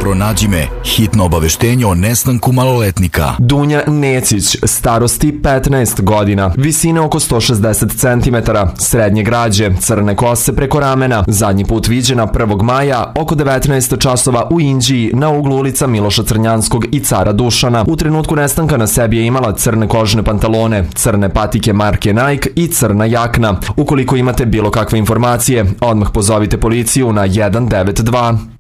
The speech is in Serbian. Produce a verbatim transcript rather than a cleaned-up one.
Pronađi me, hitno obaveštenje o nestanku maloletnika. Dunja Necić, starosti petnaest godina, visine oko sto šezdeset centimetara, srednje građe, crne kose preko ramena, zadnji put viđena prvog maja oko devetnaest časova u Inđiji na uglu ulica Miloša Crnjanskog i Cara Dušana. U trenutku nestanka na sebi je imala crne kožne pantalone, crne patike marke Nike i crna jakna. Ukoliko imate bilo kakve informacije, odmah pozovite policiju na jedan devet dva.